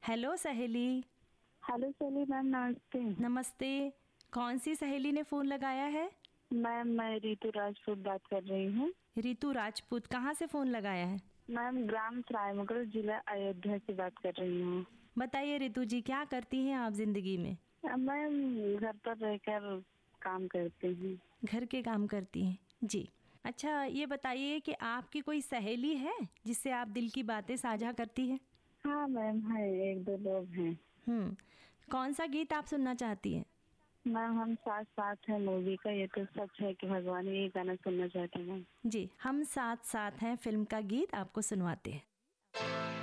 Hello सहेली। Hello सहेली ma'am, नमस्ते। नमस्ते। कौन सी सहेली ने फ़ोन लगाया है? मैम मैं रितु राजपूत बात कर रही हूँ। रितु राजपूत, कहाँ से फ़ोन लगाया है? मैम ग्राम सरायमुगल, जिला अयोध्या से बात कर रही हूँ। बताइए रितु जी, क्या करती हैं आप ज़िंदगी में? मैम घर पर रहकर काम करती हूँ। घर के काम करती हैं जी। अच्छा, ये बताइए कि आपकी कोई सहेली है जिससे आप दिल की बातें साझा करती हैं? हाँ मैम है, एक दो लोग हैं। कौन सा गीत आप सुनना चाहती हैं? मैम हम साथ साथ है मूवी का, ये तो सच है कि भगवान, ये गाना सुनना चाहती हूँ। जी, हम साथ साथ हैं फिल्म का गीत आपको सुनवाते हैं।